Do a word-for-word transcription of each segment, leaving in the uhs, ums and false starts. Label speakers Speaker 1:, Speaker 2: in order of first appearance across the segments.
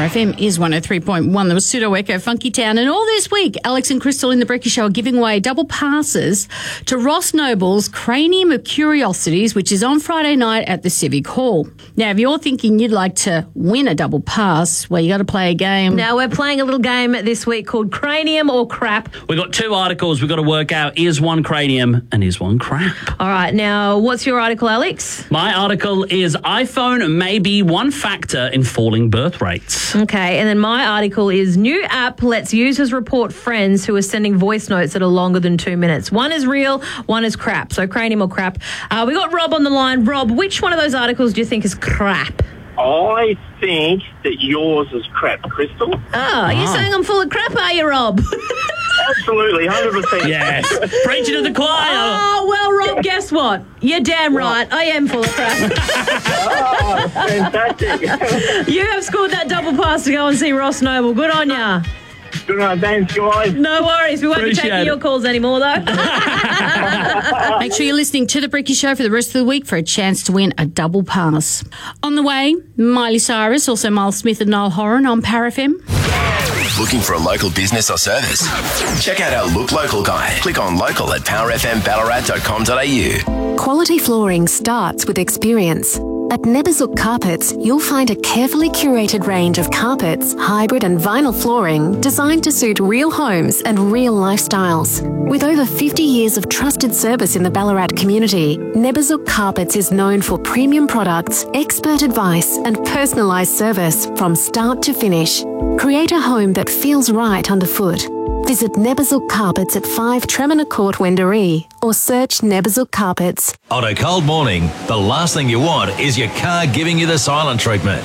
Speaker 1: Power F M is one oh three point one. There was Pseudo Echo, Funky Town. And all this week, Alex and Crystal in the Brekkie Show are giving away double passes to Ross Noble's Cranium of Curiosities, which is on Friday night at the Civic Hall. Now, if you're thinking you'd like to win a double pass, well, you got to play a game.
Speaker 2: Now, we're playing a little game this week called Cranium or Crap.
Speaker 3: We've got two articles we've got to work out. Is one cranium and is one crap?
Speaker 2: All right. Now, what's your article, Alex?
Speaker 3: My article is iPhone may be one factor in falling birth rates.
Speaker 2: Okay. And then my article is new app lets users report friends who are sending voice notes that are longer than two minutes. One is real, one is crap. So cranium or crap. Uh, we got Rob on the line. Rob, which one of those articles do you think is crap?
Speaker 4: I think that yours is crap, Crystal.
Speaker 2: Oh, are you
Speaker 3: Ah.
Speaker 2: saying I'm full of crap, are you, Rob?
Speaker 4: Absolutely, one hundred percent.
Speaker 3: Yes. Preaching to the choir.
Speaker 2: Oh, well, Rob, guess what? You're damn right. I am full of crap.
Speaker 4: Oh, fantastic.
Speaker 2: You have scored that double pass to go and see Ross Noble. Good on ya.
Speaker 4: Good night, thanks, guys.
Speaker 2: No worries. We won't
Speaker 3: Appreciate
Speaker 2: be taking
Speaker 3: it.
Speaker 2: your calls anymore, though.
Speaker 1: Make sure you're listening to The Brekkie Show for the rest of the week for a chance to win a double pass. On the way, Miley Cyrus, also Miles Smith and Niall Horan on Power F M.
Speaker 5: Looking for a local business or service? Check out our Look Local guide. Click on local at power f m ballarat dot com dot a u.
Speaker 6: Quality flooring starts with experience. At Neberzuk Carpets, you'll find a carefully curated range of carpets, hybrid and vinyl flooring designed to suit real homes and real lifestyles. With over fifty years of trusted service in the Ballarat community, Neberzuk Carpets is known for premium products, expert advice and personalised service from start to finish. Create a home that feels right underfoot. Visit Neberzuk Carpets at five Tremina Court, Wendouree, or search Neberzuk Carpets.
Speaker 7: On a cold morning, the last thing you want is your car giving you the silent treatment.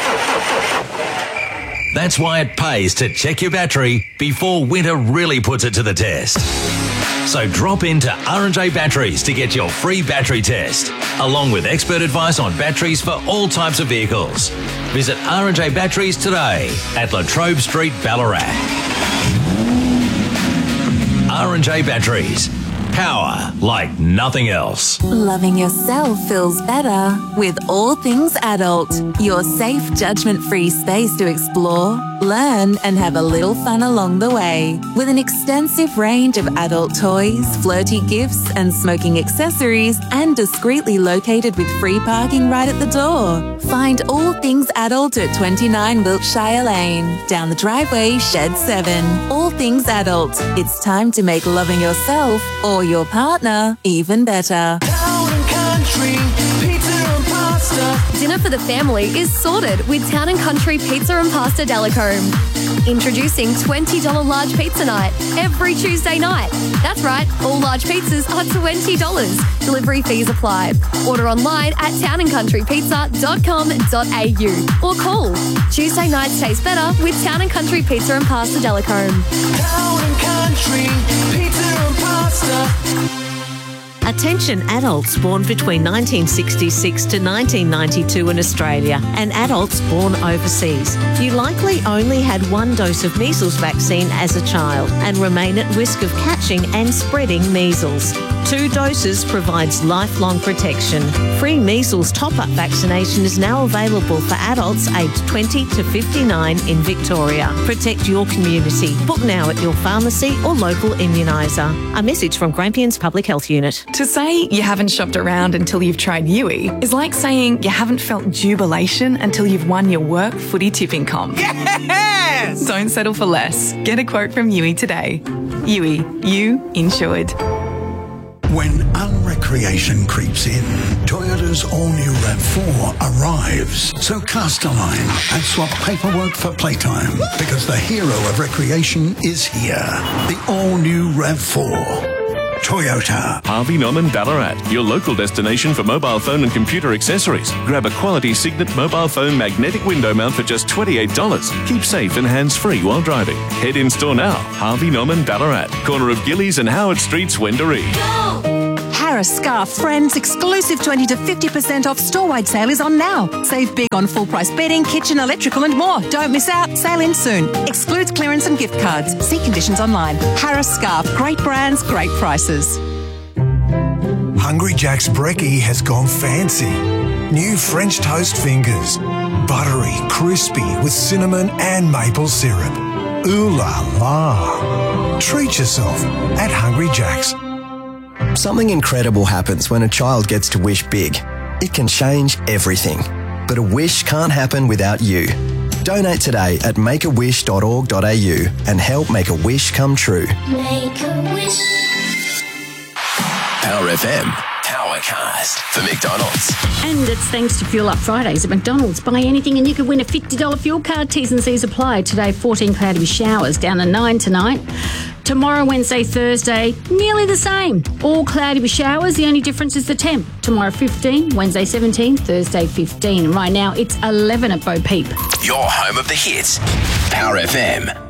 Speaker 7: That's why it pays to check your battery before winter really puts it to the test. So drop into R and J Batteries to get your free battery test, along with expert advice on batteries for all types of vehicles. Visit R and J Batteries today at Latrobe Street, Ballarat. R and J Batteries. Power like nothing else.
Speaker 8: Loving yourself feels better with All Things Adult, your safe, judgment-free space to explore, learn and have a little fun along the way. With an extensive range of adult toys, flirty gifts and smoking accessories, and discreetly located with free parking right at the door. Find All Things Adult at twenty-nine Wiltshire Lane, down the driveway, Shed seven. All Things Adult. It's time to make loving yourself or your partner even better.
Speaker 9: Town and Country Pizza and Pasta.
Speaker 10: Dinner for the family is sorted with Town and Country Pizza and Pasta Delacombe. Introducing twenty dollars large pizza night every Tuesday night. That's right, all large pizzas are twenty dollars. Delivery fees apply. Order online at town and country pizza dot com dot a u or call. Tuesday nights taste better with Town and Country Pizza and Pasta Delacombe.
Speaker 9: Town and Country Pizza and Pasta.
Speaker 11: Attention adults born between nineteen sixty-six to nineteen ninety-two in Australia and adults born overseas. You likely only had one dose of measles vaccine as a child and remain at risk of catching and spreading measles. Two doses provides lifelong protection. Free measles top-up vaccination is now available for adults aged twenty to fifty-nine in Victoria. Protect your community. Book now at your pharmacy or local immuniser. A message from Grampians Public Health Unit.
Speaker 12: To say you haven't shopped around until you've tried Yui is like saying you haven't felt jubilation until you've won your work footy tipping comp.
Speaker 9: Yes!
Speaker 12: Don't settle for less. Get a quote from Yui today. Yui, you insured.
Speaker 13: When unrecreation creeps in, Toyota's all-new RAV four arrives. So cast a line and swap paperwork for playtime, because the hero of recreation is here. The all-new RAV four. Toyota.
Speaker 14: Harvey Norman Ballarat, your local destination for mobile phone and computer accessories. Grab a quality Signet mobile phone magnetic window mount for just twenty-eight dollars. Keep safe and hands-free while driving. Head in store now. Harvey Norman Ballarat, corner of Gillies and Howard Streets, Wendouree.
Speaker 15: Harris Scarf Friends exclusive twenty to fifty percent off store-wide sale is on now. Save big on full-price bedding, kitchen, electrical and more. Don't miss out. Sale ends soon. Excludes clearance and gift cards. See conditions online. Harris Scarf. Great brands, great prices.
Speaker 16: Hungry Jack's Brekkie has gone fancy. New French toast fingers. Buttery, crispy with cinnamon and maple syrup. Ooh la la. Treat yourself at Hungry Jack's.
Speaker 17: Something incredible happens when a child gets to wish big. It can change everything. But a wish can't happen without you. Donate today at make a wish dot org dot a u and help make a wish come true.
Speaker 5: Make a wish. Power F M. Powercast for McDonald's.
Speaker 1: And it's thanks to Fuel Up Fridays at McDonald's. Buy anything and you could win a fifty dollars fuel card. T's and C's apply. Today, fourteen cloudy with showers, down to nine tonight. Tomorrow, Wednesday, Thursday, nearly the same. All cloudy with showers. The only difference is the temp. Tomorrow, fifteen, Wednesday, seventeen, Thursday, fifteen. And right now, it's eleven at Bo Peep.
Speaker 5: Your home of the hits. Power F M.